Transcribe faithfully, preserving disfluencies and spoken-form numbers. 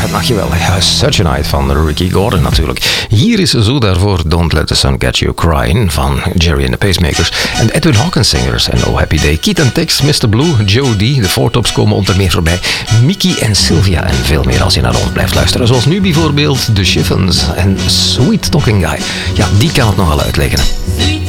Ach jawel, ja, Such a Night van Ricky Gordon natuurlijk. Hier is zo daarvoor Don't Let the Sun Catch You Crying van Jerry and the Pacemakers. En Edwin Hawkins Singers en Oh Happy Day. Keith and Tex, mister Blue, Joe D, de Four Tops komen onder meer voorbij. Mickey en Sylvia en veel meer als je naar ons blijft luisteren. Zoals nu bijvoorbeeld The Chiffons en Sweet Talking Guy. Ja, die kan het nogal uitleggen. Sweet